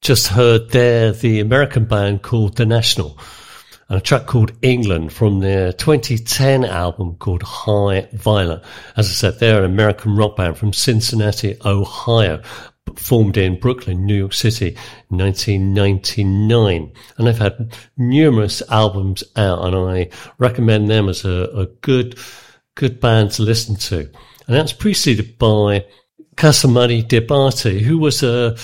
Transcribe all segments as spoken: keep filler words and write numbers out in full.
just heard there the American band called The National, and a track called England from their twenty ten album called High Violet. As I said, they're an American rock band from Cincinnati, Ohio, formed in Brooklyn, New York City in nineteen ninety-nine. And they've had numerous albums out, and I recommend them as a, a good, good band to listen to. And that's preceded by Casamari Debate, who was a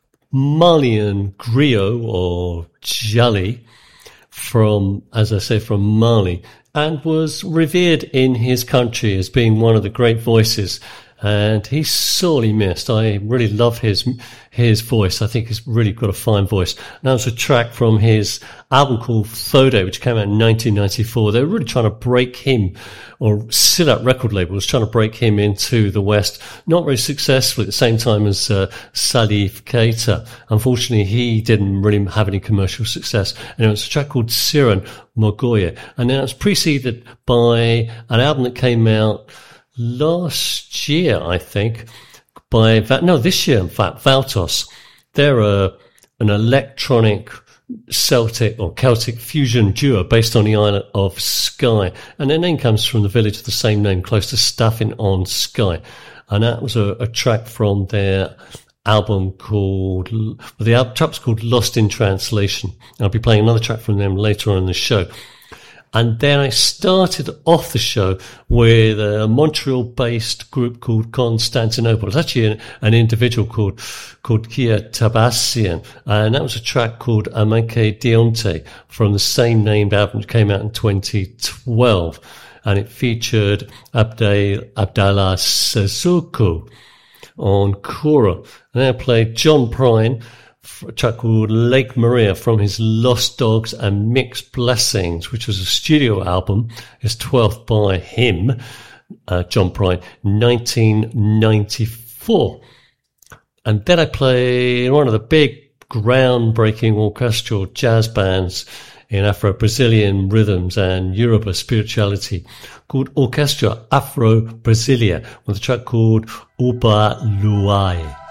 Malian griot or Jali from, as I say, from Mali, and was revered in his country as being one of the great voices. And he's sorely missed. I really love his his voice. I think he's really got a fine voice. And that was a track from his album called Photo, which came out in nineteen ninety-four. They were really trying to break him, or Silat record label was trying to break him into the West. Not very successfully at the same time as uh, Salif Keita. Unfortunately, he didn't really have any commercial success. And it was a track called Siren Mogoye. And then it was preceded by an album that came out last year, I think, by, no, this year, in fact, Valtos. They're a, an electronic Celtic or Celtic fusion duo based on the island of Skye. And their name comes from the village of the same name, close to Staffin-on-Skye. And that was a, a track from their album called, well, the album, track's called Lost in Translation. I'll be playing another track from them later on in the show. And then I started off the show with a Montreal-based group called Constantinople. It's actually an, an individual called called Kia Tabassian, and that was a track called Amake Dionte from the same named album that came out in twenty twelve, and it featured Abdel Abdallah Sissoko on kora. And then I played John Prine, a track called Lake Maria from his Lost Dogs and Mixed Blessings, which was a studio album, his twelfth by him, uh, John Prine, nineteen ninety-four. And then I played one of the big groundbreaking orchestral jazz bands in Afro-Brazilian rhythms and Yoruba spirituality called Orchestra Afro-Brasilia, with a track called Uba Luai.